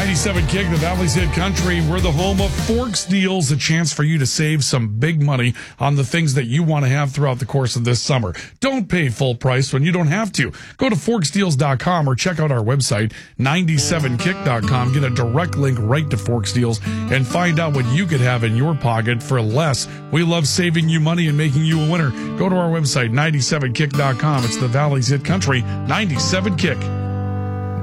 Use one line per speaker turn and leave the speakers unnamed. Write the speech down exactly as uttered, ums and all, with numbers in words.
ninety-seven Kick, the Valley's Hit Country. We're the home of Forks Deals, a chance for you to save some big money on the things that you want to have throughout the course of this summer. Don't pay full price when you don't have to. Go to forks deals dot com or check out our website, ninety-seven kick dot com. Get a direct link right to Forks Deals and find out what you could have in your pocket for less. We love saving you money and making you a winner. Go to our website, ninety-seven kick dot com. It's the Valley's Hit Country, ninety-seven Kick.